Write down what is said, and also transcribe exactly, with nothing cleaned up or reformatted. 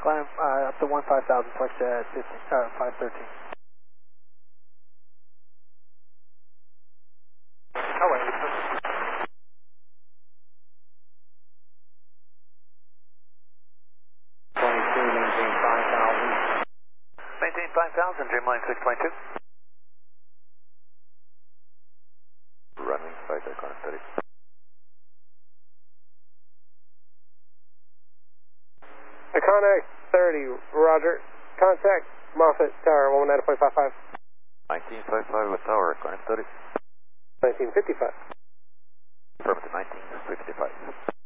Climb uh, up to one five thousand, flex at fifteen, uh, five thirteen. Oh, wait. twenty-two, maintain five thousand. Maintain five thousand, Dreamline six point two. Runway, right there, climb thirty. Iconic thirty, Roger. Contact Moffett Tower, one one nine point five five. nineteen fifty-five with tower, climb thirty. nineteen fifty-five. Affirmative, nineteen fifty-five.